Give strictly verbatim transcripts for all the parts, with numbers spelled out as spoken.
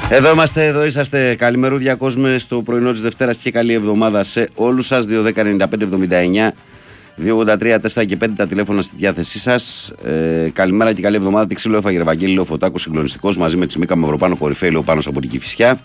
Εδώ είμαστε, εδώ είσαστε. Καλημερούδια κόσμε στο πρωινό της Δευτέρας και καλή εβδομάδα σε όλους σας. δύο δέκα ενενήντα πέντε εβδομήντα εννιά δύο ογδόντα τρία τέσσερα και πέντε τα τηλέφωνα στη διάθεσή σας. Ε, καλημέρα και καλή εβδομάδα. Τι ξύλο έφαγε Ευαγγέλη, ο Φωτάκος συγκλονιστικός μαζί με Τσιμίκα Μαυροπάνο κορυφαίο, λέω πάνω από την Κηφισιά.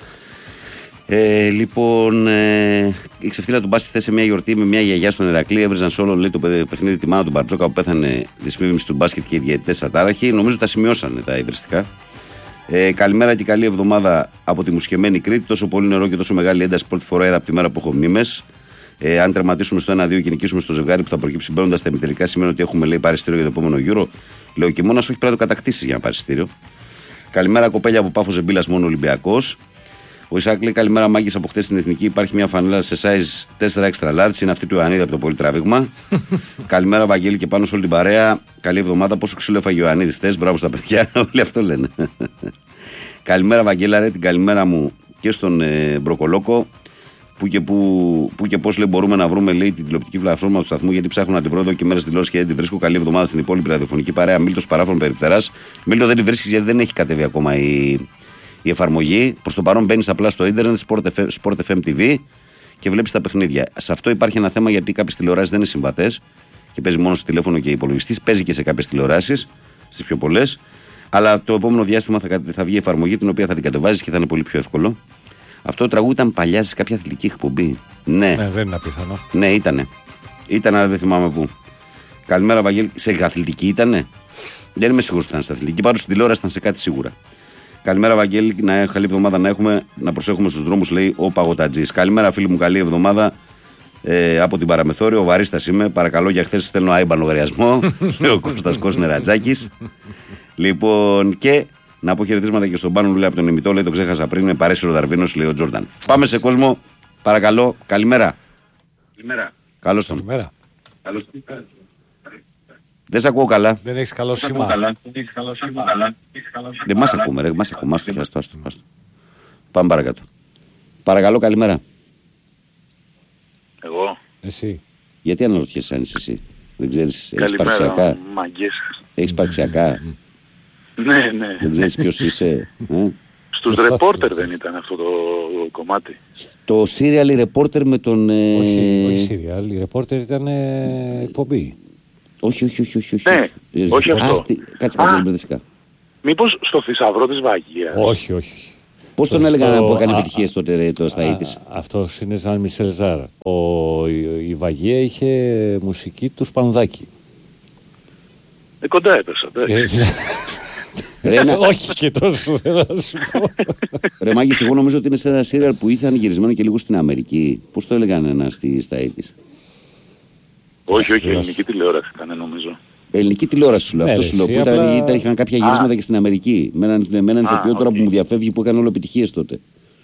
Ε, λοιπόν, ε, η Ξεφτύλα του μπάσκετ σε μια γιορτή με μια γιαγιά στον Ηρακλή. Έβριζαν σε όλο λέει, το παιχνίδι τη μάνα του Μπαρτζόκα που πέθανε δυσπρίμηση του μπάσκετ και οι διαιτητές ατάραχοι. Νομίζω τα σημειώσανε τα υβριστικά. Ε, καλημέρα και καλή εβδομάδα από τη μουσχεμένη Κρήτη. Τόσο πολύ νερό και τόσο μεγάλη ένταση πρώτη φορά είδα από τη μέρα που έχω μνήμες. Ε, αν τερματίσουμε στο ένα δύο και νικήσουμε στο ζευγάρι που θα προκύψει μπαίνοντας στα ημιτελικά, σημαίνει ότι έχουμε λέει παριστήριο για το επόμενο γύρο. Λέω και μόνος, όχι πρέπει να το κατακτήσεις για ένα παριστήριο. Καλημέρα κοπέλια από Πάφο Ζεμπίλας, μόνο Ολυμπιακός. Ο Ισάκ λέει καλημέρα μάγκες από χτες στην Εθνική. Υπάρχει μια φανέλα σε size τέσσερα extra large. Είναι αυτή του Ιωαννίδη από το πολύ τραβήγμα. Καλημέρα Βαγγέλη και πάνω σε όλη την παρέα. Καλή εβδομάδα. Πόσο ξύλο έφαγε ο Ιωαννίδης θες. Μπράβο στα παιδιά. Όλοι αυτό λένε. Καλημέρα Βαγγέλα, ρε, την καλημέρα μου και στον ε, Μπροκολόκο. Πού και, που, που και πώς λέει, μπορούμε να βρούμε λέει, την τηλεοπτική πλατφόρμα του σταθμού, γιατί ψάχνω να την βρω εδώ και μέρες δηλώσεις και δεν την βρίσκω. Καλή εβδομάδα στην υπόλοιπη ραδιοφωνική παρέα. Μίλτος Παράφων Περιπτεράς. Μίλτο δεν την βρίσκεις γιατί δεν έχει κατέβει ακόμα η. Η εφαρμογή. Προς το παρόν μπαίνεις απλά στο ίντερνετ, Sport εφ εμ τι βι και βλέπεις τα παιχνίδια. Σε αυτό υπάρχει ένα θέμα γιατί κάποιες τηλεοράσεις δεν είναι συμβατές και παίζει μόνο στο τηλέφωνο και υπολογιστής. Παίζει και σε κάποιες τηλεοράσεις, στις πιο πολλές. Αλλά το επόμενο διάστημα θα, θα βγει η εφαρμογή την οποία θα την κατεβάζεις και θα είναι πολύ πιο εύκολο. Αυτό το τραγούδι ήταν παλιά σε κάποια αθλητική εκπομπή. Ναι, ναι δεν είναι απίθανο. Ναι, ήτανε. Ήταν, αλλά δεν θυμάμαι πού. Καλημέρα, Βαγγέλη. Σε αθλητική ήτανε. Δεν είμαι σίγουρος ότι ήταν σε αθλητική. Πάντως στην τηλεόραση ήταν σε κάτι σίγουρα. Καλημέρα, Βαγγέλη. Να καλή εβδομάδα να έχουμε. Να προσέχουμε στους δρόμους, λέει ο Παγωτατζής. Καλημέρα, φίλοι μου. Καλή εβδομάδα ε, από την Παραμεθόριο. Ο Βαρίστας είμαι. Παρακαλώ, για χθες στέλνω άϊμπαν λογαριασμό. Λέει ο Κώστας Κόσνερατζάκης. Λοιπόν, και να πω χαιρετίσματα και στον Πάνο, λέει από τον ημιτό. Λέει το ξέχασα πριν. Με παρέσυρο Δαρβίνος, λέει ο Τζόρνταν. Πάμε σε κόσμο. Παρακαλώ. Καλημέρα. Καλημέρα. Καλώς τον. Καλημέρα. Καλώς τον. Δεν σε ακούω καλά. Δεν έχεις καλό σήμα. Δεν μας ακούμε, ρε. Μας ακούμε. Άστο, άστο, άστο. Πάμε παρακάτω. Παρακαλώ, καλημέρα. Εγώ. Εσύ. Γιατί αναρωτιέσαι αν είσαι εσύ. Δεν ξέρεις, έχεις Καλημέρα, παρξιακά. μαγκές. Έχεις παρξιακά. Ναι, ναι. Δεν ξέρεις ποιος είσαι. Ε? Στους ρεπόρτερ δεν ήταν αυτό το κομμάτι. Στο serial reporter με τον... Ε... Όχι, όχι serial. Η reporter ήταν ε, εκπομπή. Όχι, όχι, όχι, όχι. όχι. Ναι, ε, όχι αυτό. Άστι... Κάτσε, κάτσε, μπερδευτικά. Μήπως στο θησαυρό της Βαγγείας. Όχι, όχι. Πώς τον στο... έλεγαν που έκανε επιτυχίες τότε ρε, το στα ήτης. Αυτός είναι σαν Μισελ Ζάρ. Ο, η, η Βαγγεία είχε μουσική του Σπανδάκη. Ε, κοντά έπεσα. Ρε, να... όχι και τόσο θέλω να σου πω. Ρε Μάγκης, εγώ νομίζω ότι είναι σε ένα σύριαλ που ήταν γυρισμένο και λίγο στην Αμερική. Πώς το έλεγαν ένα στη, στα ήτης. Όχι, όχι, ελληνική τηλεόραση ήταν νομίζω. Ελληνική τηλεόραση σου λέω. Αυτό σου λέω. Που ήταν, απλά... ήταν, είχαν κάποια γυρίσματα και στην Αμερική. Με έναν, με έναν ηθοποιό τώρα που μου διαφεύγει που έκανε όλο επιτυχίες τότε.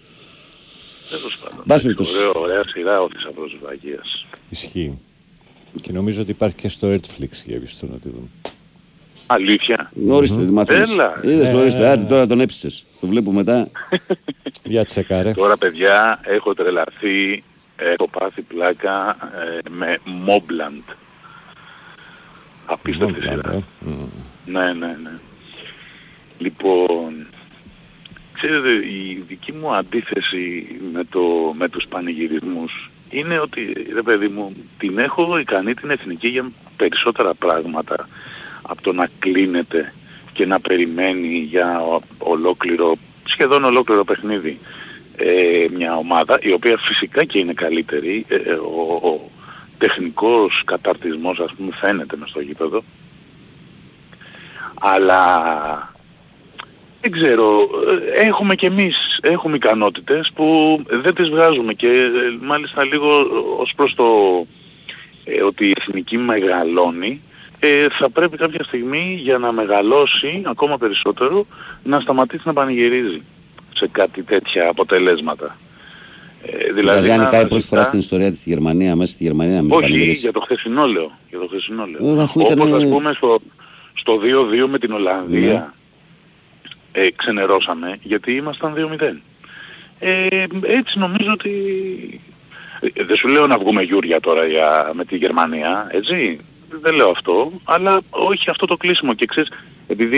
Τέλος πάντων. Ωραία σειρά ο θησαυρός της Βαγγείας. Ισχύει. Και νομίζω ότι υπάρχει και στο Netflix για να να τη δουν. Αλήθεια. Ορίστε, τη μαθαίνεις. Είδες, ορίστε, άντε τώρα τον έψησες. Το βλέπω μετά. Για τσεκάρε. Τώρα παιδιά έχω τρελαθεί, έχω πάθει πλάκα ε, με Mobland. Απίστευτη σειρά. Mm. Ναι, ναι, ναι. Λοιπόν, ξέρετε, η δική μου αντίθεση με, το, με τους πανηγυρισμούς είναι ότι, ρε παιδί μου, την έχω ικανή την εθνική για περισσότερα πράγματα από το να κλείνεται και να περιμένει για ολόκληρο, σχεδόν ολόκληρο παιχνίδι ε, μια ομάδα, η οποία φυσικά και είναι καλύτερη, ε, ο, ο τεχνικός καταρτισμός ας πούμε φαίνεται μες στο γήπεδο, αλλά δεν ξέρω, έχουμε κι εμείς, έχουμε ικανότητες που δεν τις βγάζουμε και μάλιστα λίγο ως προς το ε, ότι η εθνική μεγαλώνει, ε, θα πρέπει κάποια στιγμή για να μεγαλώσει ακόμα περισσότερο να σταματήσει να πανηγυρίζει σε κάτι τέτοια αποτελέσματα. Ε, δηλαδή δηλαδή αν κάνει πρώτη ζητά... φορά στην ιστορία της στη Γερμανία, μέσα στη Γερμανία να μην πανηγυρίζει. Όχι, για το χθεσινό λέω. Για το χθεσινό λέω. Ε, Όπως ήταν... ας πούμε στο, στο δύο δύο με την Ολλανδία yeah. ε, ξενερώσαμε γιατί ήμασταν δύο μηδέν. Ε, έτσι νομίζω ότι... Ε, δεν σου λέω να βγούμε γιούρια τώρα για, με τη Γερμανία, έτσι. Δεν λέω αυτό, αλλά όχι αυτό το κλείσιμο. Και ξέρεις, επειδή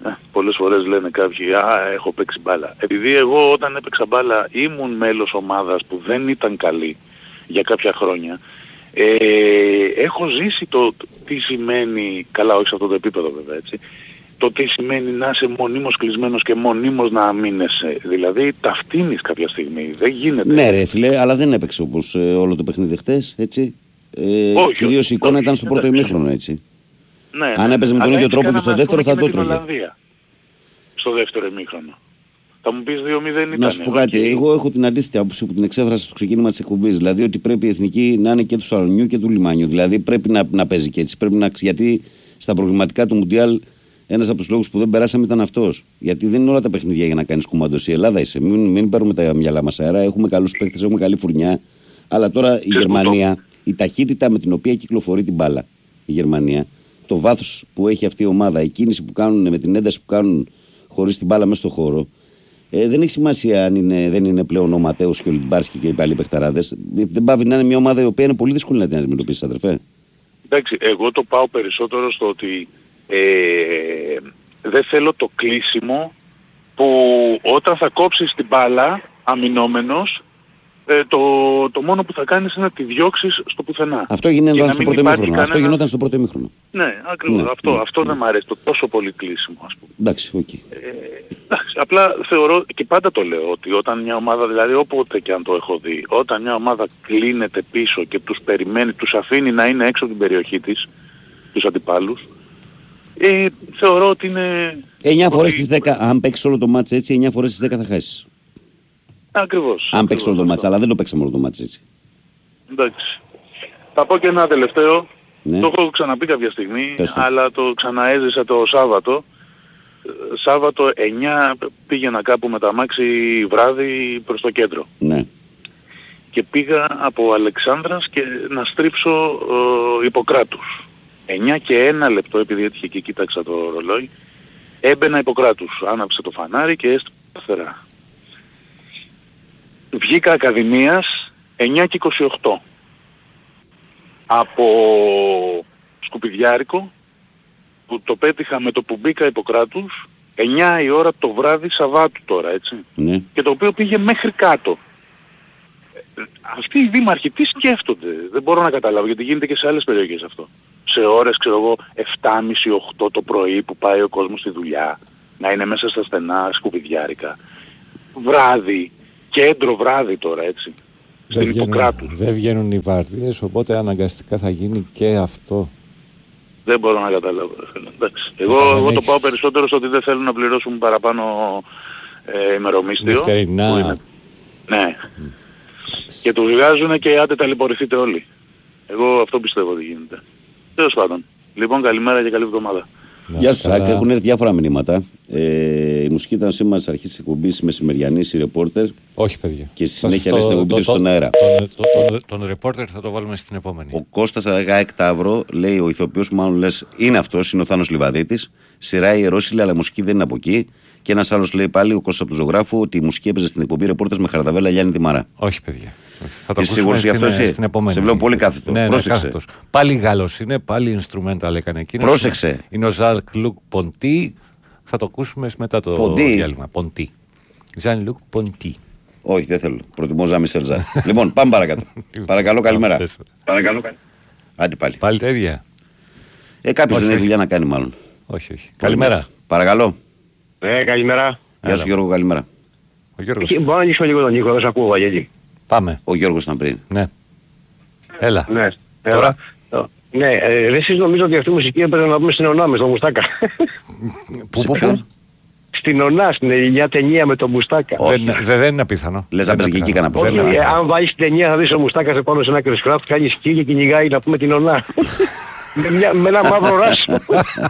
Ε, πολλές φορές λένε κάποιοι, α, έχω παίξει μπάλα. Επειδή εγώ όταν έπαιξα μπάλα ήμουν μέλος ομάδας που δεν ήταν καλή για κάποια χρόνια, ε, έχω ζήσει το, το τι σημαίνει, καλά όχι σε αυτό το επίπεδο βέβαια έτσι, το τι σημαίνει να είσαι μονίμως κλεισμένος και μονίμως να αμήνεσαι. Δηλαδή ταυτίνεις κάποια στιγμή, δεν γίνεται. Ναι ρε φίλε, αλλά δεν έπαιξε όπως ε, όλο το παιχνίδι χτες, έτσι. Ε, όχι, κυρίως όχι, η εικόνα όχι, ήταν στο πρώτο ημίχρονο, έτσι. Ναι, αν ναι, έπαιζε με τον ίδιο τρόπο και στο δεύτερο θα το τρώγε. Στο δεύτερο ημίχρονο. Θα μου πεις δύο μηδέν ήταν. Να σου πω κάτι, okay. Εγώ έχω την αντίθετη άποψη που την εξέφρασα στο ξεκίνημα της εκπομπής. Δηλαδή ότι πρέπει η εθνική να είναι και του Σαλονιού και του Λιμάνιου. Δηλαδή πρέπει να, να παίζει και έτσι. Πρέπει να, γιατί στα προβληματικά του Μουντιάλ ένας από τους λόγους που δεν περάσαμε ήταν αυτός. Γιατί δεν είναι όλα τα παιχνίδια για να κάνεις κουμάντος. Η Ελλάδα είσαι. Μην, μην παίρνουμε τα μυαλά μας αέρα. Έχουμε καλούς παίκτες, έχουμε καλή φουρνιά. Αλλά τώρα η Γερμανία, η ταχύτητα με την οποία κυκλοφορεί την μπάλα η Γερμανία, το βάθος που έχει αυτή η ομάδα, η κίνηση που κάνουν με την ένταση που κάνουν χωρίς την μπάλα μέσα στο χώρο, ε, δεν έχει σημασία αν είναι, δεν είναι πλέον ο Ματέος και ο Λιμπάρσκι και οι άλλοι παιχταράδες. Δεν πάβει να είναι μια ομάδα η οποία είναι πολύ δύσκολη να την αντιμετωπίσει, αδερφέ. Εντάξει, εγώ το πάω περισσότερο στο ότι ε, δεν θέλω το κλείσιμο που όταν θα κόψεις την μπάλα αμυνόμενος, Ε, το, το μόνο που θα κάνεις είναι να τη διώξεις στο πουθενά. Αυτό γινόταν στο πρώτο ημίχρονο. Κανένα... Αυτό γινόταν στο πρώτο ημίχρονο. Ναι, ακριβώς. Ναι, αυτό, ναι, αυτό ναι. δεν μου αρέσει. Το τόσο πολύ κλείσιμο, ας πούμε. Εντάξει, οκ. Okay. Ε, εντάξει, απλά θεωρώ και πάντα το λέω ότι όταν μια ομάδα, δηλαδή όποτε και αν το έχω δει, όταν μια ομάδα κλείνεται πίσω και τους περιμένει, τους αφήνει να είναι έξω από την περιοχή της, τους αντιπάλους, ε, θεωρώ ότι είναι... εννιά φορές στις δέκα, αν παίξεις όλο το μάτς έτσι, εννιά φορές στις δέκα θα χάσεις. Ακριβώς. Αν παίξει όλο το μάτς, αλλά δεν το παίξαμε όλο το μάτς έτσι. Εντάξει. Θα πω και ένα τελευταίο. Ναι. Το έχω ξαναπεί κάποια στιγμή, αλλά το ξαναέζησα το Σάββατο. Σάββατο εννιά πήγαινα κάπου με τα αμάξι βράδυ προς το κέντρο. Ναι. Και πήγα από Αλεξάνδρας και να στρίψω ε, Ιπποκράτους. εννιά και ένα λεπτό, επειδή έτυχε και κοίταξα το ρολόι, έμπαινα Ιπποκράτους. Άναψε το φανάρι και έστω αριστερά. Βγήκα Ακαδημίας εννιά και είκοσι οκτώ. Από σκουπιδιάρικο που το πέτυχα με το που μπήκα Ιπποκράτους εννιά η ώρα το βράδυ Σαββάτου τώρα, έτσι. Ναι. Και το οποίο πήγε μέχρι κάτω. Αυτοί οι δήμαρχοι τι σκέφτονται, δεν μπορώ να καταλάβω, γιατί γίνεται και σε άλλες περιοχές αυτό. Σε ώρες, ξέρω εγώ, επτά και μισή οκτώ το πρωί που πάει ο κόσμος στη δουλειά, να είναι μέσα στα στενά σκουπιδιάρικα. Βράδυ. Κέντρο βράδυ τώρα, έτσι. Δεν βγαίνουν, δεν βγαίνουν οι βάρδιες, οπότε αναγκαστικά θα γίνει και αυτό. Δεν μπορώ να καταλάβω. Εντάξει. Εγώ, εγώ το πάω περισσότερο στο ότι δεν θέλουν να πληρώσουν παραπάνω ε, ημερομίσθιο. Νυχτερινά. Ναι. Mm. Και τους βγάζουν και άντε ταλαιπωρηθείτε όλοι. Εγώ αυτό πιστεύω ότι γίνεται. Τέλος πάντων. Λοιπόν, καλημέρα και καλή εβδομάδα. Γεια σας, Σάκ. Έχουν έρθει διάφορα μηνύματα. Ε, η μουσική ήταν σήμερα στις αρχές της εκπομπής μεσημεριανής, η ρεπόρτερ. Όχι, παιδιά. Και στη συνέχεια λέει στην εκπομπή στον αέρα. Τον, τον, τον, τον ρεπόρτερ θα το βάλουμε στην επόμενη. Ο Κώστας Αγάεκ Ταύρο λέει, ο ηθοποιός που μάλλον λες είναι αυτός, είναι ο Θάνος Λιβαδίτης. Σειρά Ιερόσυλη, αλλά η μουσική δεν είναι από εκεί. Και ένας άλλος λέει πάλι, ο Κώστας από τον Ζωγράφο, ότι η μουσική έπαιζε στην εκπομπή ρεπόρτερ με Χαρδαβέλα Γιάννη Τιμαρά. Όχι, παιδιά. Θα το ακούσουμε στην, αυτός, στην επόμενη. Σε βλέπω πολύ κάθετο. Ναι, πρόσεξε. Ναι, πάλι Γάλλος είναι, πάλι instrumental έκανε εκείνος. Πρόσεξε. Είναι ο Ζαν Λουκ Ποντί. Θα το ακούσουμε μετά το Ποντί. διάλειμμα. Ποντί. Ζαν Λουκ Ποντί. Όχι, δεν θέλω. Προτιμώ Ζάμι Σελζά. Λοιπόν, πάμε παρακάτω. Παρακαλώ, καλημέρα. Παρακαλώ. Άντε πάλι. Πάλι τα ίδια. Ε, κάποιος δεν έχει δουλειά να κάνει, μάλλον. Όχι, όχι. Καλημέρα. Παρακαλώ. Ε, καλημέρα. Γεια σου, Γιώργο, καλημέρα. Ο Γιώργος. Μπορώ να ανοίξουμε λίγο τον Νίκο, δεν σε ακούω, Βαγγέλη. Πάμε. Ο Γιώργος ήταν πριν. Ναι. Έλα. Ναι. Τώρα. Ναι, ε, εσείς νομίζω ότι αυτή η μουσική έπρεπε να πούμε στην Ονά με τον Μουστάκα. Πού, πού, πού? Στην Ονά, στην μια ταινία με τον Μουστάκα. Δεν, δεν είναι απίθανο. Λες να παίζει και εκεί κανένα πως. Αν βάλεις την ταινία θα δεις ο Μουστάκας επάνω σε ένα κρυσκράφτ, κάνει σκι και κυνηγάει να πούμε την Ονά. με, μια, με ένα μαύρο ράσιμο.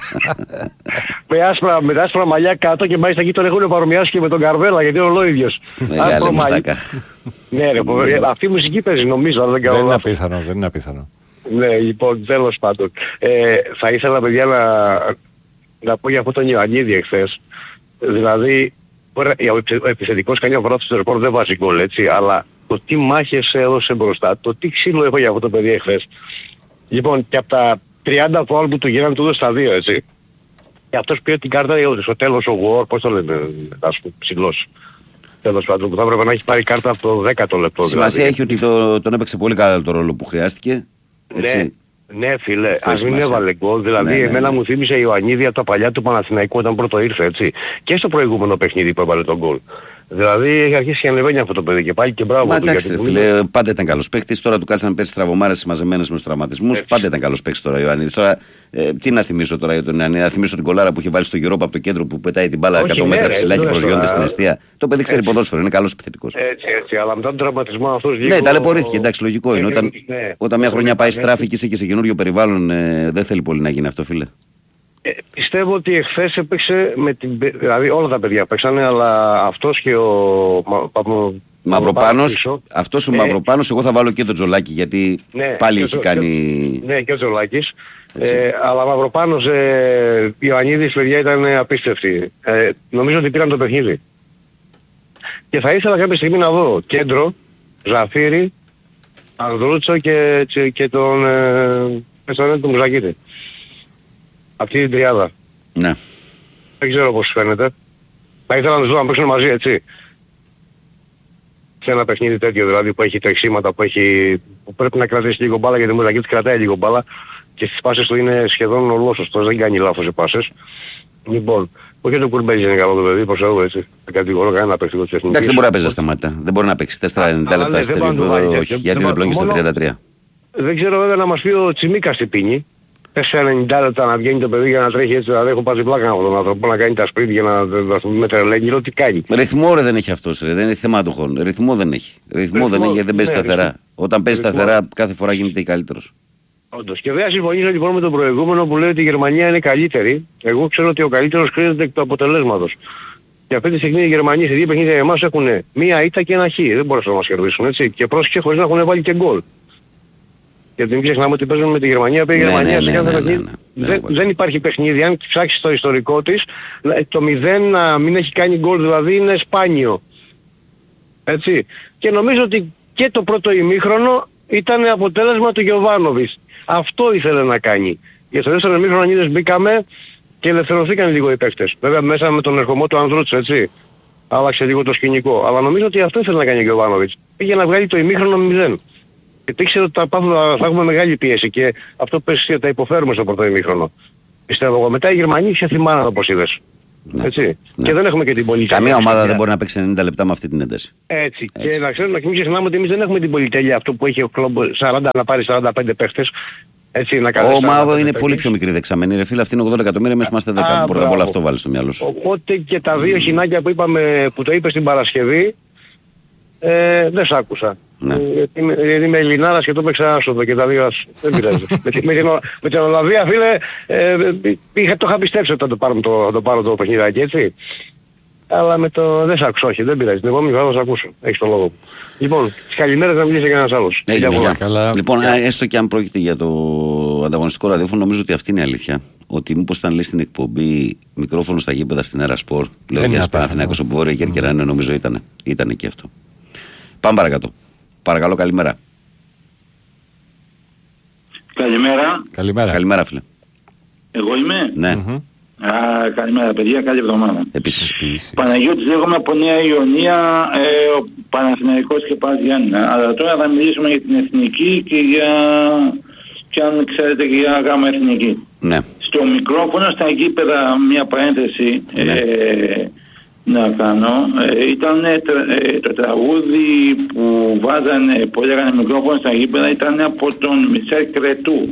με, άσπρα, με άσπρα μαλλιά κάτω και μάλιστα εκεί τον έχουν παρομοιάσει και με τον Καρβέλα γιατί είναι ολόιδιος. Μεγάλη Μουστάκα. Ναι ρε, αυτή η μουσική παίζει νομίζω, αλλά δεν κάνω. Δεν είναι απίθανο, δεν είναι απίθανο. Ναι, λοιπόν, τέλος πάντων. Ε, θα ήθελα, παιδιά, να, να πω για αυτό τον Ιωαννίδη εχθές. Δηλαδή, ο επιθετικός κάνει ο βράδυ στο ρεκόρ δεν βάζει γκολ, έτσι, αλλά το τι μάχες έδωσε μπροστά, το τι ξύλο έχω για αυτό το παιδί εχθές. Λοιπόν, και από τα τριάντα φάουλ που του γίνανε του έδωσε τα δύο, έτσι. Και Και αυτός πήρε την κάρτα στο τέλος ο War, πώς το λένε, ας πούμε, ψηλός. Τέλος πάντων, που θα έπρεπε να έχει πάρει κάρτα από το δέκατο λεπτό. Σημασία δηλαδή. έχει ότι το, τον έπαιξε πολύ καλά το ρόλο που χρειάστηκε. Έτσι. Ναι. Ναι, φίλε, ας μην έβαλε γκολ. Δηλαδή, ναι, ναι, εμένα ναι. μου θύμισε η Ιωαννίδη από τα παλιά του Παναθηναϊκού όταν πρώτο ήρθε, έτσι. Και στο προηγούμενο παιχνίδι που έβαλε τον γκολ. Δηλαδή, έχει αρχίσει και ανεβαίνει αυτό το παιδί και πάλι και μπράβο Μα του. εντάξει, γιατί φίλε, πάντα ήταν καλός παίκτης. Τώρα του κάτσαν πέρσι τραυμάρες μαζεμένες με τους τραυματισμούς. Πάντα ήταν καλός παίκτης τώρα ο Ιωαννίδης. Τώρα, ε, τι να θυμίσω τώρα για τον Ιωαννίδη. Να θυμίσω την κολάρα που είχε βάλει στο Europa από το κέντρο που πετάει την μπάλα Όχι, εκατό ναι, μέτρα ρε, ψηλά και τώρα, προσγειώνεται τώρα. στην αιστεία. Το παιδί ξέρει Έτσι. ποδόσφαιρο, είναι καλός επιθετικός. Έτσι, έτσι, αλλά μετά τον τραυματισμό αυτός λίγο... Ναι, ταλαιπωρήθηκε, εντάξει, λογικό είναι. Όταν, Ναι. όταν μια χρονιά πάει Ναι. στράφη και είσαι και σε καινούριο περιβάλλον, ε, δεν θέλει πολύ να γίνει αυτό, φίλε. Ε, πιστεύω ότι εχθές έπαιξε με την... Δηλαδή όλα τα παιδιά παίξανε, αλλά αυτός και ο... Μα- Παπα- Μαυροπάνος, πίσω. αυτός ο Ε, Μαυροπάνος, εγώ θα βάλω και τον Τζολάκη γιατί Ναι, πάλι και έχει το- κάνει. Ναι, και ο Τζολάκης. Έτσι. Ε, αλλά Μαυροπάνος, ε, Ιωαννίδης, παιδιά, ήταν απίστευτοι. Ε, νομίζω ότι πήραν το παιχνίδι. Και θα ήθελα κάποια στιγμή να δω κέντρο, Ζαφύρι, Ανδρούτσο και, και, και τον, ε, πες τον, τον Μουζακίτη. Αυτή την τριάδα. Ναι. Δεν ξέρω πώς σου φαίνεται. Θα ήθελα να τους δω να παίξουν μαζί, έτσι. Σε ένα παιχνίδι τέτοιο δηλαδή που έχει τρεξίματα, που, έχει, που πρέπει να κρατήσει λίγο μπάλα, γιατί ο Μουζακίτης κρατάει λίγο μπάλα και στις πάσες του είναι σχεδόν ολόσωστος, δεν κάνει λάθος σε πάσες. Λοιπόν, όχι το Κουρμπέζι είναι καλό το παιδί, πως εγώ έτσι. Δεν κατηγορώ κανένα παίχτη της Εθνικής. Εντάξει, δεν μπορεί να παίζει σταμάτα. Δεν μπορεί να παίξει τέσσερα ενενήντα Αλλά λεπτά ναι, στη δεν τελική πάνε το επίπεδο, βάλει, όχι, δεν γιατί δεν πάνε- πλέον και στα μόνο- τριάντα τρία. Δεν ξέρω βέβαια να μας πει ο Τσιμίκας τι πίνει. τέσσερα ενενήντα λεπτά να βγαίνει το παιδί για να τρέχει έτσι, δηλαδή έχω πάσει πλάκα από τον άνθρωπο να κάνει τα σπρίτι για να με τρελαίνει, τι κάνει. Ρυθμό ρε δεν έχει αυτό, ρε. Δεν είναι θέμα του χρόνου. Ρυθμό δεν έχει. Ρυθμό, δεν Ρυθμό, έχει γιατί δεν παίζει ναι, σταθερά. ρυθμό. Όταν παίζει Ρυθμό. σταθερά, κάθε φορά γίνεται καλύτερο. Όντως. Και δεν συμφωνήσω λοιπόν με τον προηγούμενο που λέει ότι η Γερμανία είναι καλύτερη. Εγώ ξέρω ότι ο καλύτερος κρίνεται εκ του αποτελέσματος. Και αυτή τη στιγμή οι Γερμανοί σε δύο παιχνίδια για εμάς έχουν μία ήττα και ένα χ. Δεν μπορούσαν να μας κερδίσουν, έτσι. Και πρόσεξε χωρίς να έχουν βάλει και γκολ. Γιατί μην ξεχνάμε ότι παίζουν με τη Γερμανία, παίζει η Ναι, Γερμανία ναι, σε ναι, κάθε ναι, παιχνίδι. ναι, ναι, Δεν, ναι. δεν υπάρχει παιχνίδι, αν ψάξεις το ιστορικό της, το μηδέν να μην έχει κάνει γκολ δηλαδή είναι σπάνιο. Έτσι. Και νομίζω ότι και το πρώτο ημίχρονο ήταν αποτέλεσμα του Γιοβάνοβιτς. Αυτό ήθελε να κάνει. Για το δεύτερο ημίχρονο αν είδες μπήκαμε και ελευθερωθήκαν λίγο οι παίκτες. Βέβαια μέσα με τον ερχομό του Ανδρούτσου, έτσι. Άλλαξε λίγο το σκηνικό. Αλλά νομίζω ότι αυτό ήθελε να κάνει ο Γιοβάνοβιτς. Πήγε να βγάλει το ημίχρονο μηδέν. Γιατί ήξερε ότι θα, πάθουμε, θα έχουμε μεγάλη πίεση και αυτό πες θα τα υποφέρουμε στο πρώτο ημίχρονο. Πιστεύω εγώ. Μετά η Γερμανία είχε θυμάνα όπως είδες. Ναι. Έτσι. Ναι. Και δεν έχουμε και την πολυτέλεια. Καμία ομάδα στην δεν μπορεί να παίξει ενενήντα λεπτά με αυτή την ένταση. Έτσι. Έτσι. Και να ξέρουμε να μην ξεχνάμε ότι εμείς δεν έχουμε την πολυτέλεια αυτό που έχει ο Κλόμπο σαράντα να πάρει σαράντα πέντε παίχτες. Έτσι, να κάνει Ο σαράντα Μάβο πέντε είναι παίκτες. πολύ πιο μικρή δεξαμενή. Ρε φίλε, αυτή είναι ογδόντα εκατομμύρια, εμείς είμαστε δέκα. Α, Πρώτα απ' μπράβο. όλα αυτό βάλει στο μυαλό σου. Οπότε και τα δύο χινάκια που, είπαμε, που το είπε στην Παρασκευή ε, δεν σ' άκουσα. Ναι. Ε, γιατί, είμαι- γιατί είμαι Ελληνάρας και το έπαιξα άσοδο και τα δύο άσοδο. Δεν πειράζει. με, τη- με, την, Ολα- με την Ολλανδία φίλε ε, είχα, το είχα πιστέψει ότι θα το πάρω το, θα το, πάρω το παιχνιδάκι έτσι. Αλλά με το δεν σ' άκουσα, όχι, δεν πειράζει. Την επόμενη φορά θα σ' ακούσω. Έχεις τον λόγο. Λοιπόν, τις καλημέρες να μιλήσει κανένας άλλος. Έγινε, Γεια γεια. πολλά. Καλά. Λοιπόν, α, έστω και αν πρόκειται για το ανταγωνιστικό ραδιόφωνο, νομίζω ότι αυτή είναι η αλήθεια. Ότι μήπως ήταν λέει στην εκπομπή μικρόφωνο στα γήπεδα στην Έρα Σπορ, λέω Δεν για είναι Παναθηναϊκός από Βόρεια Κέρκυρα, ναι, νομίζω ήταν. Ήταν και αυτό. Πάμε παρακάτω. Παρακαλώ, καλημέρα. Καλημέρα. Καλημέρα. Καλημέρα, φίλε. Εγώ είμαι. Ναι, Μμμ. Α, καλημέρα παιδιά, καλή εβδομάδα. επίσης. Επίσης. Παναγιώτης λέγομαι από Νέα Ιωνία, ε, ο Παναθηναϊκός και Πας Γιάννηνα. Αλλά τώρα θα μιλήσουμε για την εθνική και για... και αν ξέρετε και για γάμα εθνική. Ναι. Στο μικρόφωνο, στα γήπεδα, μια παρένθεση Ναι. ε, να κάνω. Ε, ήταν ε, το τραγούδι που βάζανε, που έλεγανε μικρόφωνο στα γήπεδα, ήταν από τον Μισελ Κρετού.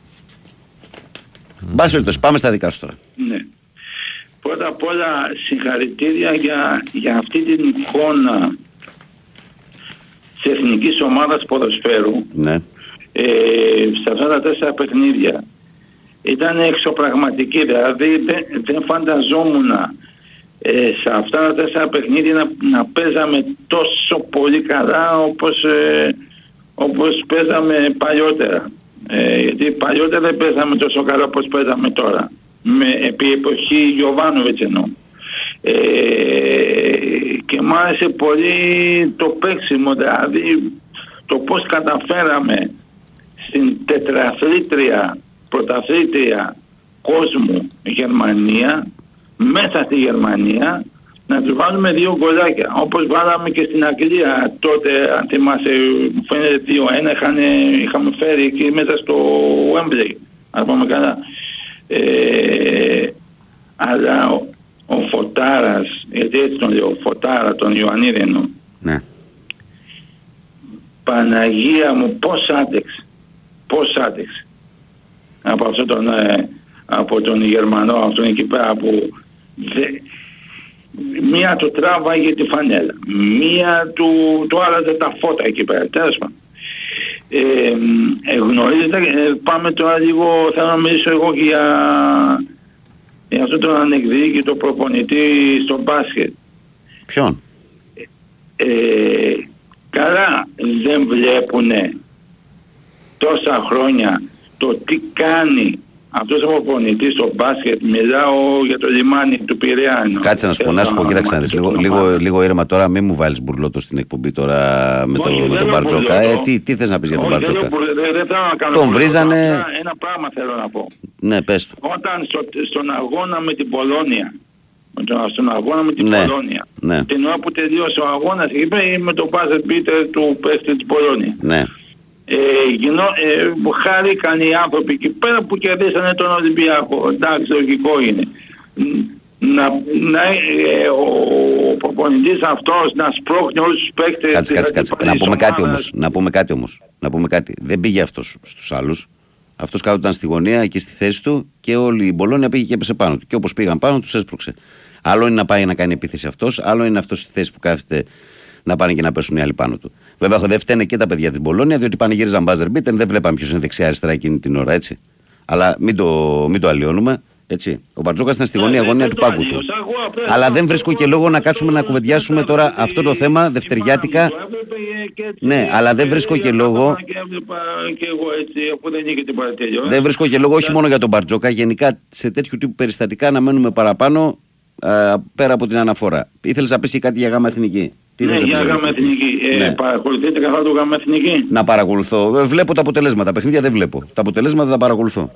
Μπας περιπτώσει, πάμε στα δικά σου τώρα. Ναι. Πρώτα απ' όλα συγχαρητήρια για, για αυτή την εικόνα της εθνικής ομάδας ποδοσφαίρου Ναι. ε, σε αυτά τα τέσσερα παιχνίδια. Ήταν εξωπραγματική, δηλαδή δεν, δεν φανταζόμουν ε, σε αυτά τα τέσσερα παιχνίδια να, να παίζαμε τόσο πολύ καλά όπως, ε, όπως παίζαμε παλιότερα. Ε, γιατί παλιότερα δεν παίζαμε τόσο καλά όπως παίζαμε τώρα. Με, επί εποχή Γιοβάνοβιτς εννοώ. Ε, και μ' άρεσε πολύ το παίξιμο, δηλαδή το πώς καταφέραμε στην τετραθλήτρια, πρωταθλήτρια κόσμου Γερμανία, μέσα στη Γερμανία, να τους βάλουμε δύο γκολάκια. Όπως βάλαμε και στην Αγγλία τότε, αν θυμάσαι, μου φαίνεται δύο ένα, είχαμε φέρει εκεί μέσα στο Wembley, αν πούμε καλά. Ε, αλλά ο, ο Φωτάρας, γιατί έτσι τον λέω, ο Φωτάρα, τον Ιωαννίδη, ναι. Παναγία μου, πώς άντεξε, πώς άντεξε από αυτόν τον, ε, από τον Γερμανό, αυτόν εκεί πέρα που δε, μία του τράβαγε τη φανέλα, μία του, του άλλαζε τα φώτα εκεί πέρα, τέλος πάντων. Ε, ε, γνωρίζετε, ε, πάμε τώρα λίγο, θέλω να μιλήσω εγώ και για, για αυτόν τον ανεκδίκητο προπονητή στο μπάσκετ. Ποιον? Ε, καλά δεν βλέπουνε τόσα χρόνια το τι κάνει αυτός ο προπονητής στο μπάσκετ. Μιλάω για το λιμάνι του Πειραιά. Κάτσε να σου πω, να σου πω, κοίταξε να δεις λίγο, λίγο, λίγο ήρεμα τώρα, μην μου βάλεις μπουρλότο στην εκπομπή τώρα με, το, με τον Μπαρτζόκα. Ε, τι, τι θες να πεις για τον Μπαρτζόκα? Δεν, δεν θέλω να κάνω. Τον βρίζανε. Ένα, ένα πράγμα θέλω να πω. Ναι, πες το. Όταν στο, στον αγώνα με την Πολώνια, στον αγώνα με την ναι, Πολώνια, ναι. την ώρα που τελείωσε ο αγώνας, είπε με τον buzzer beater του παίκτη της Πολώνια. Ναι. Ε, γινό, ε, χάρηκαν οι άνθρωποι εκεί πέρα που κερδίσανε τον Ολυμπιακό. Εντάξει, λογικό είναι. Να, να, ε, ο προπονητής αυτός να σπρώχνει όλους τους παίκτες. Κάτσε, κάτσε, κάτσε. Να πούμε κάτι όμως. Να πούμε κάτι όμως. Να πούμε κάτι. Δεν πήγε αυτός στους άλλους. Αυτός κάθονταν στη γωνία εκεί στη θέση του και όλη η Μπολόνια πήγε και έπεσε πάνω του. Και όπως πήγαν πάνω τους έσπρωξε. Άλλο είναι να πάει να κάνει επίθεση αυτός, άλλο είναι αυτός στη θέση που κάθεται να πάνε και να πέσουν οι άλλοι πάνω του. Βέβαια, δεν φταίνε και τα παιδιά της Μπολόνια, διότι πανηγύριζαν buzzer beater, δεν βλέπαμε ποιος είναι δεξιά-αριστερά εκείνη την ώρα, έτσι. Αλλά μην το, μην το αλλοιώνουμε, έτσι. Ο Μπαρτζόκας ήταν στη γωνία, γωνία του πάγκου του. Αλλά δεν βρίσκω και λόγο να κάτσουμε να κουβεντιάσουμε τώρα αυτό το θέμα δευτεριάτικα. Ναι, αλλά δεν βρίσκω και λόγο. Δεν βρίσκω και λόγο όχι μόνο για τον Μπαρτζόκα, γενικά σε τέτοιου τύπου περιστατικά να μένουμε παραπάνω πέρα από την αναφορά. Ήθελες να πεις κάτι για γάμα εθνική? Τι ναι, για γάμα εθνική. Ε, ναι. Παρακολουθείτε καθόλου γάμα εθνική? Να παρακολουθώ. Ε, βλέπω τα αποτελέσματα. Παιχνίδια δεν βλέπω. Τα αποτελέσματα τα παρακολουθώ.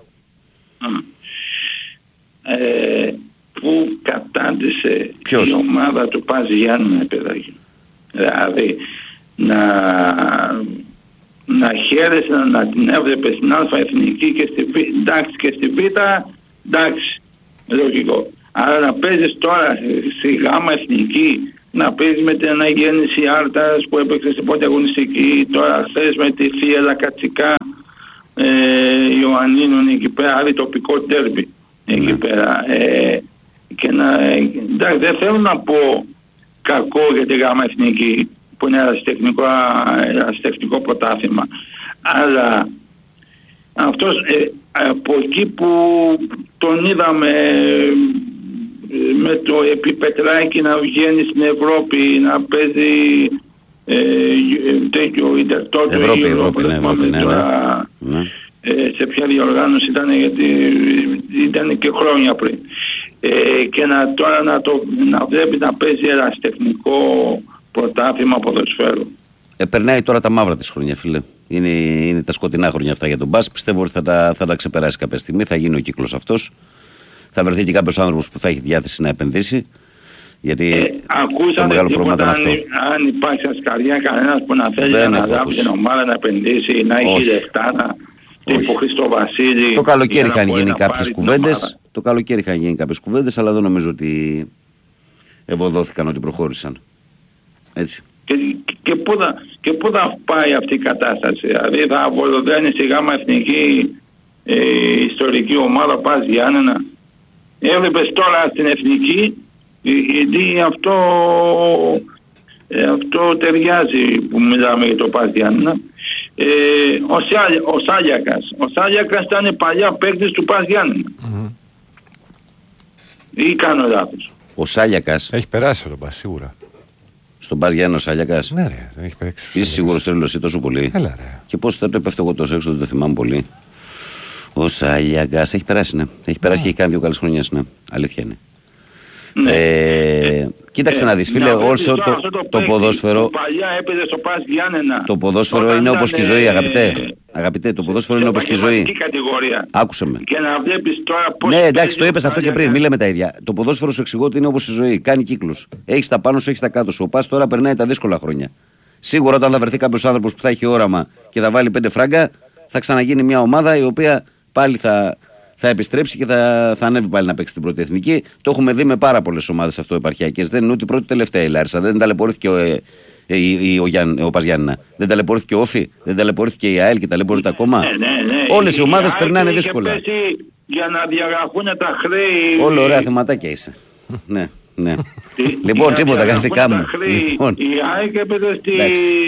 Ε, που κατάντησε Ποιος? η ομάδα του Πας Γιάννενα, παιδάκι. Δηλαδή να, να χαίρεσαι να, να την έβλεπε στην Α εθνική και στη Β, εντάξει, και στη Β, εντάξει, λογικό. Αλλά να παίζεις τώρα στη Γάμα εθνική, να παίζεις με την αναγέννηση Άρτας που έπαιξε στην πρώτη αγωνιστική, τώρα θες με τη Θεία Κατσικά, ε, Ιωαννίνων εκεί πέρα, άλλη τοπικό τέρμπι εκεί mm. πέρα. Ε, και να, εντάξει, δεν θέλω να πω κακό για τη Γάμα εθνική που είναι ερασιτεχνικό πρωτάθλημα, αλλά αυτός ε, από εκεί που τον είδαμε με το Επιπετράκι να βγαίνει στην Ευρώπη, να παίζει ε, τέτοιο Ιντερτότο Ευρώπη, Ευρώπη, Ευρώπη, ναι, Ευρώπη, ναι, τώρα, ναι. Ε, σε ποια διοργάνωση ήταν, γιατί ήταν και χρόνια πριν. Ε, και να, τώρα να, το, να βλέπει να παίζει ερασιτεχνικό πρωτάθλημα ποδοσφαίρου. Ε, περνάει τώρα τα μαύρα της χρονιά, φίλε. Είναι, είναι τα σκοτεινά χρόνια αυτά για τον μπας. Πιστεύω ότι θα τα, θα τα ξεπεράσει κάποια στιγμή. Θα γίνει ο κύκλος αυτός. Θα βρεθεί και κάποιος άνθρωπος που θα έχει διάθεση να επενδύσει. Γιατί ε, το μεγάλο πρόβλημα ήταν αυτό. Αν, αν υπάρχει ασκαριά κανένας που να θέλει δεν να λάβει την ομάδα να επενδύσει, να έχει λεφτά, να τύπου Χριστοβασίλη. Το καλοκαίρι είχαν γίνει κάποιες κουβέντες. Το καλοκαίρι είχαν γίνει κάποιες κουβέντες, αλλά δεν νομίζω ότι ευωδόθηκαν, ότι προχώρησαν. Έτσι. Και, και, πού θα, και πού θα πάει αυτή η κατάσταση? Δηλαδή θα απολοδένει στη Γάμα εθνική ε, ιστορική ομάδα Πας Γιάννενα. Έβλεπες τώρα στην εθνική, γιατί αυτό, ε, αυτό ταιριάζει που μιλάμε για το Πας Γιάννενα. Ε, ο, Σάλια, ο Σάλιακας. Ο Σάλιακας ήταν παλιά παίκτης του Πας Γιάννενα. Mm-hmm. Ή κάνω λάθος? Ο Σάλιακας έχει περάσει από τον Πας, σίγουρα. Στον Πας Γιάννενα ο Σάλιακας. Ναι, ρε, δεν έχει παίξει. Είσαι σίγουρος, θέλω εσύ τόσο πολύ? Έλα, ρε. Και πώς θα το πέφτω εγώ τόσο έξω, δεν το θυμάμαι πολύ. Ο Σάλιακας έχει περάσει, ναι. Έχει περάσει yeah. και έχει κάνει δύο καλές χρονιές, ναι. Αλήθεια είναι. Ναι. Ε, κοίταξε ε, να δεις φίλε, όσο το, το, το, το ποδόσφαιρο το παλιά έπαιζε στο Πας Γιάννενα. Το ποδόσφαιρο είναι όπως και η ζωή, αγαπητέ. Αγαπητέ, το ποδόσφαιρο είναι όπως και η ζωή. Κατηγορία. Άκουσε με. Και να βλέπεις τώρα πώς. Ναι, εντάξει, το είπες αυτό και πριν, μη λέμε τα ίδια. Το ποδόσφαιρο σου εξηγώ ότι είναι όπως η ζωή. Κάνει κύκλους. Έχεις τα πάνω σου, έχεις τα κάτω σου. Ο Πας τώρα περνάει τα δύσκολα χρόνια. Σίγουρα όταν θα βρεθεί κάποιος άνθρωπος που θα έχει όραμα και θα βάλει πέντε φράγκα, θα ξαναγίνει μια ομάδα η οποία πάλι θα, θα επιστρέψει και θα, θα ανέβει πάλι να παίξει την πρώτη εθνική. Το έχουμε δει με πάρα πολλές ομάδες αυτοεπαρχιακές. Δεν είναι ούτε πρώτη τελευταία η Λάρισα. Δεν ταλαιπωρήθηκε ο, ε, ε, ε, ο, Γιάν, ο Πας Γιάννηνα. Δεν ταλαιπωρήθηκε ο Όφη. Δεν ταλαιπωρήθηκε η ΑΕΛ και ταλαιπωρείται ακόμα. Ναι, ναι, ναι. Όλες οι ομάδες περνάνε δύσκολα. Για να διαγραφούν τα χρέη. Όλο ωραία θεματάκια είσαι. Ναι. Ναι. Λοιπόν, τίποτα, καθηκά μου. Λοιπόν. Η ΑΕΚ έπαιζε στη...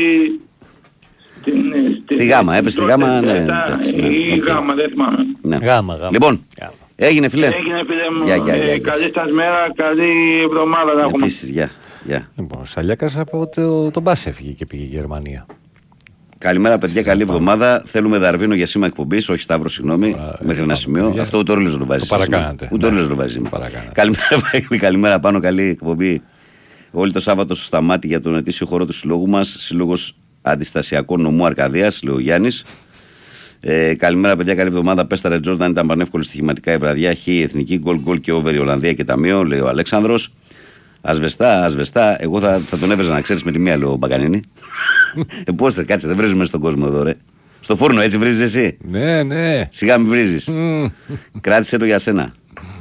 Στη Γάμα, έπαιζε στη Γάμα, ναι. Η Γάμα, δεν θυμάμαι. Γάμα, Γάμα. Λοιπόν, έγινε φίλε. Έγινε φίλε μου. Καλή σας μέρα, καλή εβδομάδα να έχουμε. Επίσης, γεια. Λοιπόν, Σαλιάκας από τον Μπάς έφυγε και πήγε η Γερμανία. Καλημέρα, παιδιά, καλή εβδομάδα. Θέλουμε Δαρβίνο για σήμα εκπομπής, όχι Σταύρο, συγγνώμη, μέχρι ένα σημείο. Αυτό ούτε ο Ρόλος δεν το βάζει. Το παρακάνατε. Ούτε ο Ρόλος δεν το βάζει. Καλημέρα, πάνω, καλή εκπομπή. Όλη το Σάββατο στο Σταμάτη για τον ετήσιο χώρο του συλλόγου μας, Σύλλογος Αντιστασιακό Νομού Αρκαδίας, λέει ο Γιάννης. Ε, καλημέρα, παιδιά, καλή εβδομάδα. Πέσταρε Τζόρνταν, ήταν πανεύκολη στοιχηματικά η βραδιά. Χ, η εθνική, γκολ γκολ και over η Ολλανδία και ταμείο, λέει ο Αλέξανδρος. Ασβεστά, ασβεστά. Εγώ θα, θα τον έβρεζα να ξέρεις με τη μία, λέει ο Μπαγκανίνη. ε, πώς θε, κάτσε, δεν βρίζουμε στον κόσμο εδώ, ρε. Στο φούρνο, έτσι βρίζεις εσύ. Ναι, ναι. Σιγά μην βρίζεις. Κράτησε το για σένα.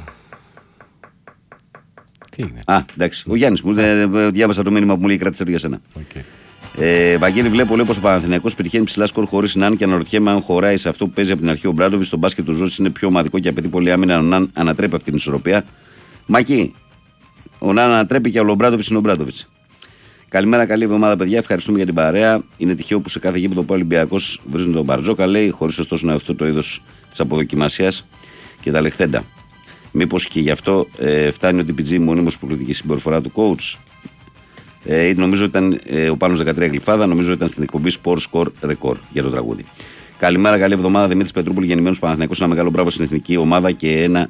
Τι είναι. Α, εντάξει. Ο Γιάννης μου διάβασα το μήνυμα που μου λέει κράτησε το για σένα. Okay. Ε, Βαγγέλη, βλέπω λέει πως ο Παναθηναϊκός πετυχαίνει ψηλά σκορ χωρίς Ναν και αναρωτιέμαι αν χωράει σε αυτό που παίζει από την αρχή ο Μπράντοβιτς. Στο μπάσκετ του Ζώσης είναι πιο ομαδικό και απαιτεί πολύ άμυνα. Ο Ναν ανατρέπει αυτή την ισορροπία. Μακί. Ο Ναν ανατρέπει και ο Μπράντοβιτς είναι ο Μπράντοβιτς. Καλημέρα, καλή εβδομάδα, παιδιά. Ευχαριστούμε για την παρέα. Είναι τυχαίο που σε κάθε γήπεδο που ο Ολυμπιακός βρίζουν τον Μπαρτζόκα, λέει, χωρίς ωστόσο να αυτό το είδος της αποδοκιμασίας και τα λεχθέντα. Μήπως και γι' αυτό ε, φτάνει ο ντι πι τζι μονίμως υποκλητική συμπεριφορά του coach. Ε, νομίζω ήταν ε, ο Πάνος δεκατρία Γλυφάδα, νομίζω ήταν στην εκπομπή Sport Score Record για το τραγούδι. Καλημέρα, καλή εβδομάδα. Δημήτρης Πετρούπολη, γεννημένος Παναθηναϊκός. Ένα μεγάλο μπράβο στην εθνική ομάδα και ένα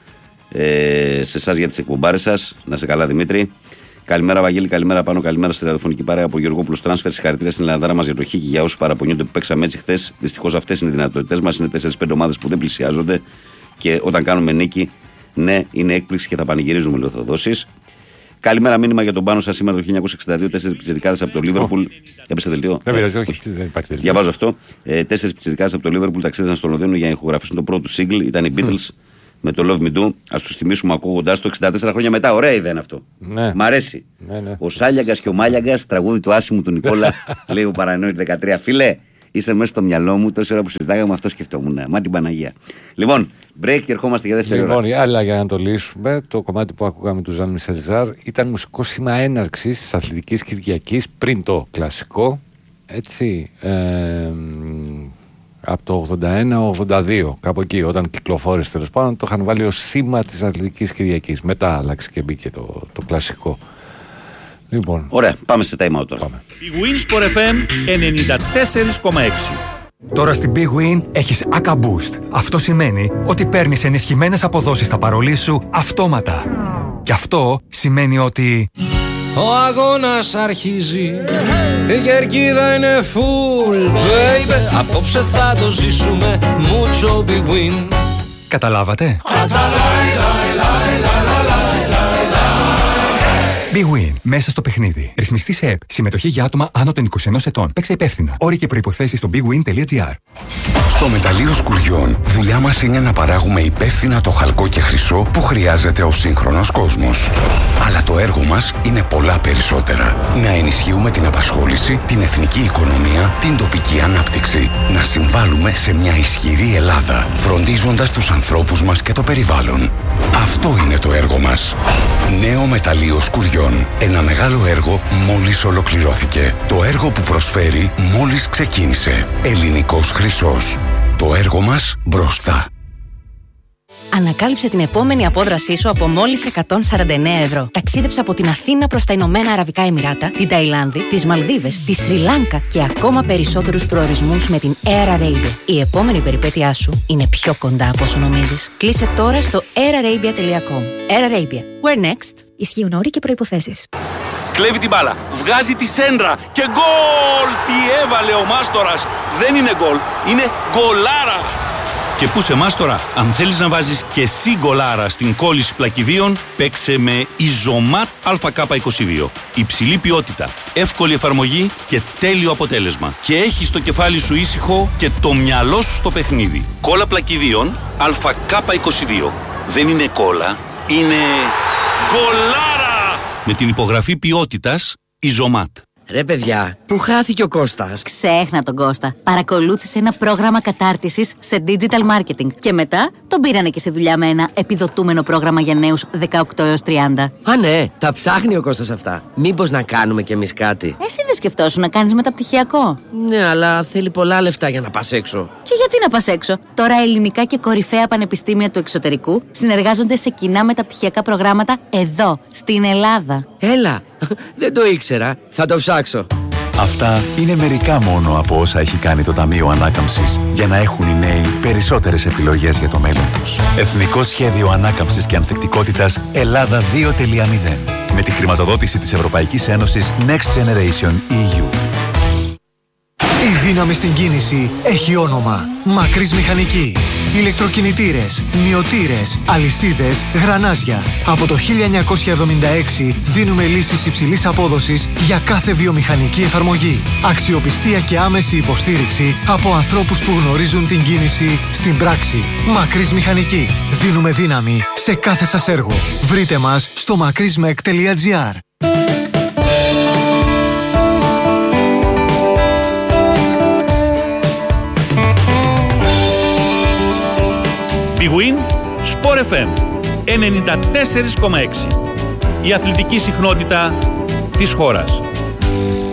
ε, σε εσάς για τις εκπομπάρες σας. Να σε καλά, Δημήτρη. Καλημέρα, Βαγγέλη, καλημέρα πάνω, καλημέρα στη ραδιοφωνική παρέα από Γιώργο Plus Transfer. Συγχαρητήρια στην Ελλάδα μας για το χ και για όσους παραπονιούνται που παίξαμε έτσι χθες. Δυστυχώς αυτές είναι οι δυνατότητές μας. Είναι τέσσερις πέντε ομάδες που δεν πλησιάζονται και όταν κάνουμε νίκη, ναι, είναι έκπληξη και θα πανηγυρίζουμε, λέει ο Θοδόσης. Καλημέρα, μήνυμα για τον Πάνο σας σήμερα το χίλια εννιακόσια εξήντα δύο. Τέσσερις πιτσιρικάδες από το Λίβερπουλ. Έπεσε δελτίο. Δεν πειράζει, όχι, δεν υπάρχει δελτίο. Διαβάζω αυτό. Ε, Τέσσερις πιτσιρικάδες από το Λίβερπουλ ταξίδευσαν στο Λονδίνο για να ηχογραφήσουν το πρώτο single. Ήταν οι Beatles με το Love Me Do. Ας τους τιμήσουμε ακούγοντάς το εξήντα τέσσερα χρόνια μετά. Ωραία ιδέα είναι αυτό. Ναι. Μ' αρέσει. Ναι, ναι. Ο Σάλιαγκας και ο Μάλιαγκας, τραγούδι του άσημου του Νικόλα, λέει ο Παρανόητη δεκατρία. Φίλε, είσαι μέσα στο μυαλό μου, τόση ώρα που συζητάγαμε, αυτό σκεφτόμουν. Μα την Παναγία. Λοιπόν, break και ερχόμαστε για δεύτερη λοιπόν, ώρα. Λοιπόν, άλλα για να το λύσουμε, το κομμάτι που ακούγαμε του Ζαν Μισελ Ζαρ ήταν μουσικό σήμα έναρξης της Αθλητικής Κυριακής πριν το κλασικό. Έτσι. Ε, από το ογδόντα ένα ογδόντα δύο, κάπου εκεί, όταν κυκλοφόρησε τέλος πάντων, το είχαν βάλει ως σήμα της Αθλητικής Κυριακής. Μετά άλλαξε και μπήκε το, το κλασικό. Λοιπόν. Ωραία, πάμε σε time out τώρα. Πάμε. Η Winsport εφ εμ ενενήντα τέσσερα κόμμα έξι. Τώρα στην Big Win έχεις Aka Boost. Αυτό σημαίνει ότι παίρνεις ενισχυμένες αποδόσεις στα παρολί σου αυτόματα. Και αυτό σημαίνει ότι... Ο αγώνας αρχίζει, η κερκίδα είναι full, baby. Απόψε θα το ζήσουμε, mucho Big Win. Καταλάβατε? Big Win. Μέσα στο παιχνίδι. Ρυθμιστή σε ΕΠ. Συμμετοχή για άτομα άνω των είκοσι ενός ετών. Παίξε υπεύθυνα. Όροι και προϋποθέσεις στο big win τελεία gr. Στο μεταλλείο Σκουριών, δουλειά μας είναι να παράγουμε υπεύθυνα το χαλκό και χρυσό που χρειάζεται ο σύγχρονος κόσμος. Αλλά το έργο μας είναι πολλά περισσότερα. Να ενισχύουμε την απασχόληση, την εθνική οικονομία, την τοπική ανάπτυξη. Να συμβάλλουμε σε μια ισχυρή Ελλάδα, φροντίζοντας τους ανθρώπους μας και το περιβάλλον. Αυτό είναι το έργο μας. Νέο μεταλλείο Σκουριών. Ένα μεγάλο έργο μόλις ολοκληρώθηκε. Το έργο που προσφέρει μόλις ξεκίνησε. Ελληνικός χρυσός. Το έργο μας μπροστά. Ανακάλυψε την επόμενη απόδρασή σου από μόλις εκατόν σαράντα εννέα ευρώ. Ταξίδεψε από την Αθήνα προς τα Ηνωμένα Αραβικά Εμιράτα, την Ταϊλάνδη, τις Μαλδίβες, τη Σρι Λάνκα και ακόμα περισσότερους προορισμούς με την Air Arabia. Η επόμενη περιπέτειά σου είναι πιο κοντά από όσο νομίζεις. Κλείσε τώρα στο air arabia τελεία com. Air Arabia. Where next? Ισχύουν όροι και προϋποθέσεις. Κλέβει την μπάλα, βγάζει τη σέντρα και γκολ! Τι έβαλε ο Μάστορας! Δεν είναι γκολ, είναι γκολάρα! Και πού σε Μάστορα, αν θέλεις να βάζεις και εσύ γκολάρα στην κόλληση πλακιδίων, παίξε με Ιζωμάτ Α Κ είκοσι δύο. Υψηλή ποιότητα, εύκολη εφαρμογή και τέλειο αποτέλεσμα. Και έχεις το κεφάλι σου ήσυχο και το μυαλό σου στο παιχνίδι. Κόλλα πλακιδίων Α Κ είκοσι δύο. Δεν είναι κόλλα, είναι γκολάρα! Με την υπογραφή ποιότητας Ιζωμάτ. Ρε παιδιά, πού χάθηκε ο Κώστας? Ξέχνα τον Κώστα. Παρακολούθησε ένα πρόγραμμα κατάρτισης σε digital marketing και μετά τον πήρανε και σε δουλειά με ένα επιδοτούμενο πρόγραμμα για νέους δεκαοκτώ έως τριάντα. Α, ναι, τα ψάχνει ο Κώστας αυτά. Μήπως να κάνουμε κι εμείς κάτι? Εσύ δεν σκεφτόσου να κάνεις μεταπτυχιακό? Ναι, αλλά θέλει πολλά λεφτά για να πας έξω. Και γιατί να πας έξω? Τώρα ελληνικά και κορυφαία πανεπιστήμια του εξωτερικού συνεργάζονται σε κοινά μεταπτυχιακά προγράμματα εδώ, στην Ελλάδα. Έλα, δεν το ήξερα. Θα το ψάξω. Αυτά είναι μερικά μόνο από όσα έχει κάνει το Ταμείο Ανάκαμψης για να έχουν οι νέοι περισσότερες επιλογές για το μέλλον τους. Εθνικό Σχέδιο Ανάκαμψης και Ανθεκτικότητας Ελλάδα δύο τελεία μηδέν με τη χρηματοδότηση της Ευρωπαϊκής Ένωσης Next Generation ι γιου. Η δύναμη στην κίνηση έχει όνομα. Μακρύς Μηχανική. Ηλεκτροκινητήρες, μυωτήρες, αλυσίδες, γρανάζια. Από το χίλια εννιακόσια εβδομήντα έξι δίνουμε λύσεις υψηλής απόδοσης για κάθε βιομηχανική εφαρμογή. Αξιοπιστία και άμεση υποστήριξη από ανθρώπους που γνωρίζουν την κίνηση στην πράξη. Μακρύς Μηχανική. Δίνουμε δύναμη σε κάθε σας έργο. Βρείτε μας στο μακρύσμεκ τελεία τζι άρ. Big Win, Sport εφ εμ ενενήντα τέσσερα κόμμα έξι. Η αθλητική συχνότητα της χώρας.